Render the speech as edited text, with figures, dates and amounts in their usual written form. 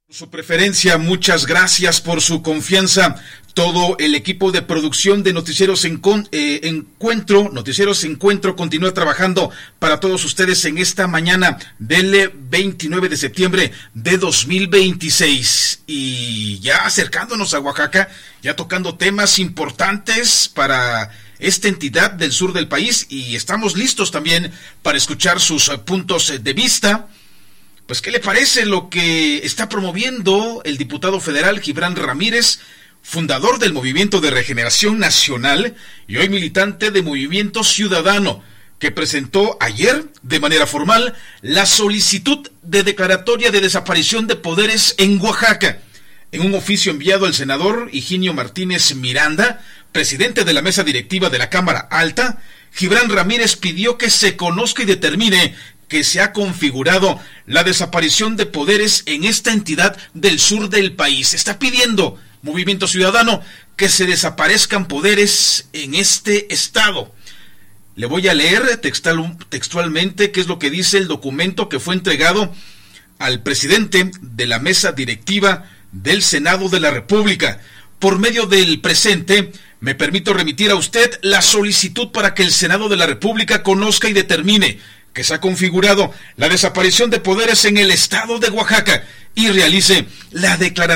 Su preferencia, muchas gracias por su confianza. Todo el equipo de producción de Noticieros Encuentro continúa trabajando para todos ustedes en esta mañana del 29 de septiembre de 2026. Y ya acercándonos a Oaxaca, ya tocando temas importantes para esta entidad del sur del país, y estamos listos también para escuchar sus puntos de vista. Pues, ¿qué le parece lo que está promoviendo el diputado federal Gibran Ramírez, fundador del Movimiento de Regeneración Nacional y hoy militante de Movimiento Ciudadano, que presentó ayer de manera formal la solicitud de declaratoria de desaparición de poderes en Oaxaca? En un oficio enviado al senador Higinio Martínez Miranda, presidente de la mesa directiva de la Cámara Alta, Gibran Ramírez pidió que se conozca y determine que se ha configurado la desaparición de poderes en esta entidad del sur del país. Está pidiendo Movimiento Ciudadano que se desaparezcan poderes en este estado. Le voy a leer textualmente qué es lo que dice el documento que fue entregado al presidente de la mesa directiva del Senado de la República. Por medio del presente, me permito remitir a usted la solicitud para que el Senado de la República conozca y determine que se ha configurado la desaparición de poderes en el estado de Oaxaca y realice la declaración